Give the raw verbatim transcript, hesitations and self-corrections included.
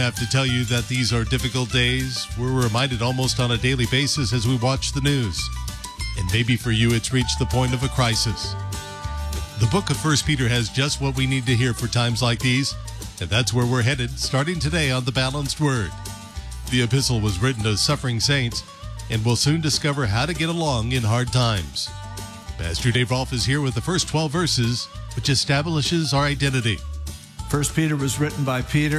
I have to tell you that these are difficult days. We're reminded almost on a daily basis as we watch the news. And maybe for you, it's reached the point of a crisis. The book of First Peter has just what we need to hear for times like these, and that's where we're headed, starting today on The Balanced Word. The epistle was written to suffering saints, and we'll soon discover how to get along in hard times. Pastor Dave Rolfe is here with the first twelve verses, which establishes our identity. First Peter was written by Peter.